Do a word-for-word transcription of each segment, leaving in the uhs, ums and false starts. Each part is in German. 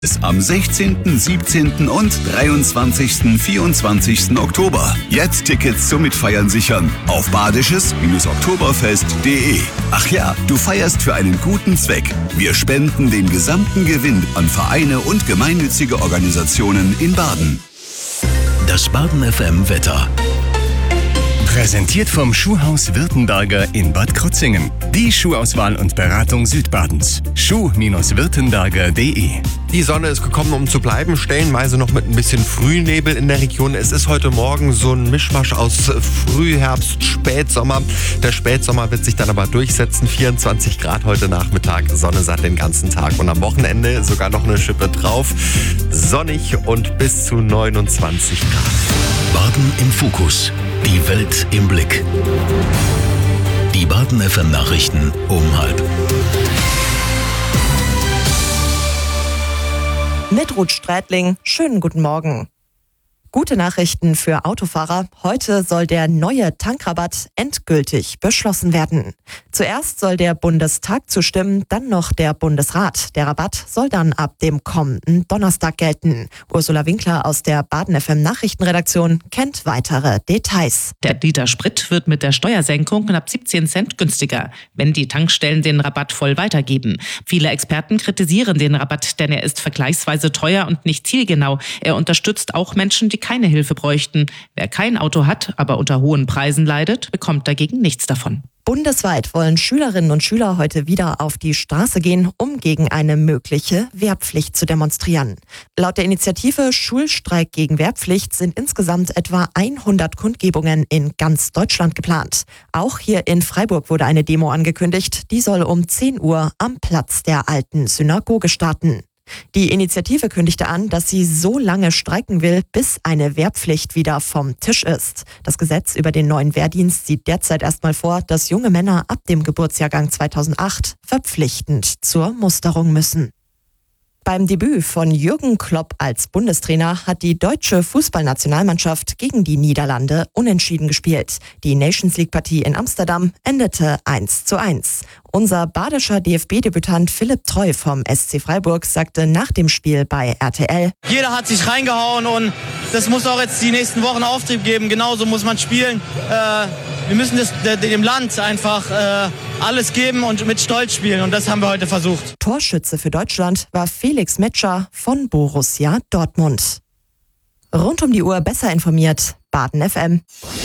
Ist am sechzehnten, siebzehnten und dreiundzwanzigsten, vierundzwanzigsten Oktober. Jetzt Tickets zum Mitfeiern sichern auf badisches Oktoberfest punkt de. Ach ja, du feierst für einen guten Zweck. Wir spenden den gesamten Gewinn an Vereine und gemeinnützige Organisationen in Baden. Das Baden F M Wetter. Präsentiert vom Schuhhaus Württemberger in Bad Krozingen. Die Schuhauswahl und Beratung Südbadens. schuh württemberger punkt de. Die Sonne ist gekommen, um zu bleiben, stellenweise noch mit ein bisschen Frühnebel in der Region. Es ist heute Morgen so ein Mischmasch aus Frühherbst, Spätsommer. Der Spätsommer wird sich dann aber durchsetzen. vierundzwanzig Grad heute Nachmittag, Sonne satt den ganzen Tag. Und am Wochenende sogar noch eine Schippe drauf. Sonnig und bis zu neunundzwanzig Grad. Baden im Fokus. Die Welt im Blick. Die Baden F M Nachrichten um halb. Mit Ruth Strätling, schönen guten Morgen. Gute Nachrichten für Autofahrer. Heute soll der neue Tankrabatt endgültig beschlossen werden. Zuerst soll der Bundestag zustimmen, dann noch der Bundesrat. Der Rabatt soll dann ab dem kommenden Donnerstag gelten. Ursula Winkler aus der Baden F M Nachrichtenredaktion kennt weitere Details. Der Liter Sprit wird mit der Steuersenkung knapp siebzehn Cent günstiger, wenn die Tankstellen den Rabatt voll weitergeben. Viele Experten kritisieren den Rabatt, denn er ist vergleichsweise teuer und nicht zielgenau. Er unterstützt auch Menschen, die keine Hilfe bräuchten. Wer kein Auto hat, aber unter hohen Preisen leidet, bekommt dagegen nichts davon. Bundesweit wollen Schülerinnen und Schüler heute wieder auf die Straße gehen, um gegen eine mögliche Wehrpflicht zu demonstrieren. Laut der Initiative Schulstreik gegen Wehrpflicht sind insgesamt etwa hundert Kundgebungen in ganz Deutschland geplant. Auch hier in Freiburg wurde eine Demo angekündigt. Die soll um zehn Uhr am Platz der alten Synagoge starten. Die Initiative kündigte an, dass sie so lange streiken will, bis eine Wehrpflicht wieder vom Tisch ist. Das Gesetz über den neuen Wehrdienst sieht derzeit erstmal vor, dass junge Männer ab dem Geburtsjahrgang zweitausendacht verpflichtend zur Musterung müssen. Beim Debüt von Jürgen Klopp als Bundestrainer hat die deutsche Fußballnationalmannschaft gegen die Niederlande unentschieden gespielt. Die Nations League-Partie in Amsterdam endete eins zu eins. Unser badischer D F B-Debütant Philipp Treu vom S C Freiburg sagte nach dem Spiel bei R T L: Jeder hat sich reingehauen und das muss auch jetzt die nächsten Wochen Auftrieb geben. Genauso muss man spielen. Äh, wir müssen das, dem Land einfach äh, alles geben und mit Stolz spielen und das haben wir heute versucht. Torschütze für Deutschland war Felix Metscher von Borussia Dortmund. Rund um die Uhr besser informiert, Baden F M.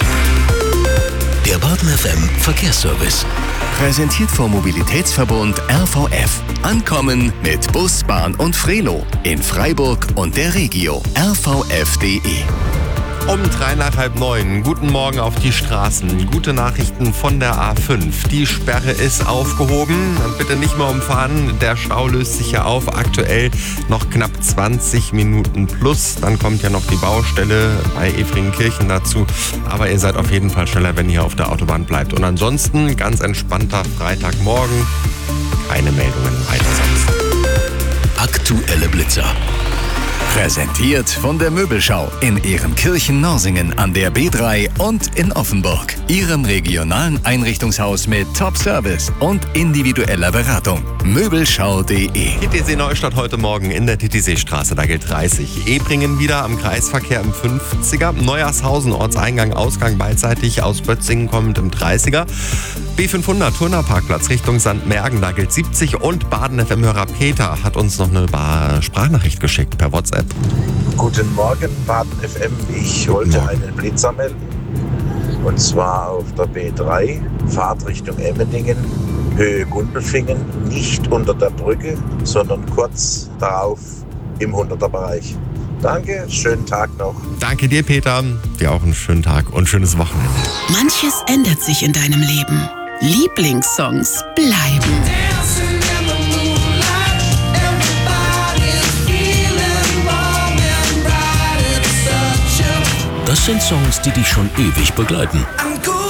Der Baden F M Verkehrsservice. Präsentiert vom Mobilitätsverbund R V F. Ankommen mit Bus, Bahn und Frelo in Freiburg und der Regio. r v f punkt de. Um drei nach halb neun. Guten Morgen auf die Straßen. Gute Nachrichten von der A fünf. Die Sperre ist aufgehoben. Bitte nicht mehr umfahren. Der Stau löst sich ja auf. Aktuell noch knapp zwanzig Minuten plus. Dann kommt ja noch die Baustelle bei Efringenkirchen dazu. Aber ihr seid auf jeden Fall schneller, wenn ihr auf der Autobahn bleibt. Und ansonsten ganz entspannter Freitagmorgen. Keine Meldungen weiter sonst. Aktuelle Blitzer. Präsentiert von der Möbelschau in Ehrenkirchen-Norsingen an der B drei und in Offenburg. Ihrem regionalen Einrichtungshaus mit Top-Service und individueller Beratung. Möbelschau punkt de. T T C Neustadt heute Morgen in der T T C-Straße, da gilt dreißig. Ebringen wieder am Kreisverkehr im fünfziger. Neuershausen, Ortseingang, Ausgang beidseitig aus Bötzingen kommend im dreißiger. B fünfhundert, Turnerparkplatz Richtung Sandmergen, da gilt siebzig. Und Baden F M-Hörer Peter hat uns noch eine Sprachnachricht geschickt per WhatsApp. Guten Morgen, Baden F M. Ich wollte einen Blitzer melden. Und zwar auf der B drei, Fahrt Richtung Emmendingen, Höhe Gundelfingen, nicht unter der Brücke, sondern kurz darauf im hunderter Bereich. Danke, schönen Tag noch. Danke dir, Peter. Dir auch einen schönen Tag und schönes Wochenende. Manches ändert sich in deinem Leben. Lieblingssongs bleiben. Das sind Songs, die dich schon ewig begleiten.